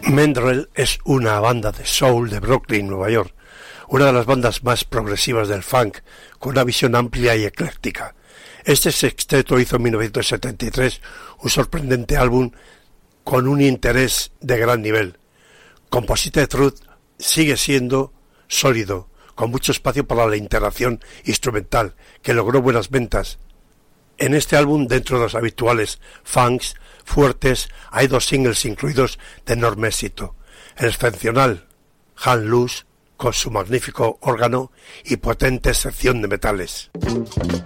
Mandrel es una banda de soul de Brooklyn, Nueva York, una de las bandas más progresivas del funk, con una visión amplia y ecléctica. Este sexteto hizo en 1973 un sorprendente álbum con un interés de gran nivel. Composite Truth sigue siendo sólido, con mucho espacio para la interacción instrumental, que logró buenas ventas. En este álbum, dentro de los habituales funks fuertes, hay 2 singles incluidos de enorme éxito: el excepcional Hand Loose, con su magnífico órgano y potente sección de metales.